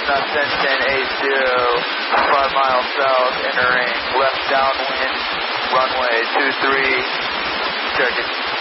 10-10-80, 5 miles south, entering left downwind, runway 23, check it.